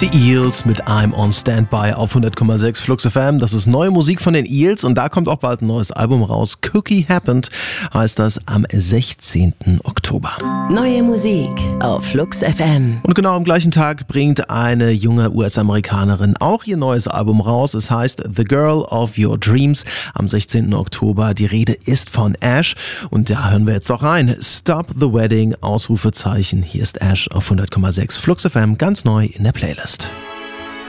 Die Eels mit I'm on Standby auf 100,6 Flux FM. Das ist neue Musik von den Eels und da kommt auch bald ein neues Album raus. Cookie Happened heißt das am 16. Oktober. Neue Musik auf Flux FM. Und genau am gleichen Tag bringt eine junge US-Amerikanerin auch ihr neues Album raus. Es heißt The Girl of Your Dreams am 16. Oktober. Die Rede ist von Ash und da hören wir jetzt auch rein. Stop the Wedding, Ausrufezeichen. Hier ist Ash auf 100,6 Flux FM, ganz neu in der Playlist.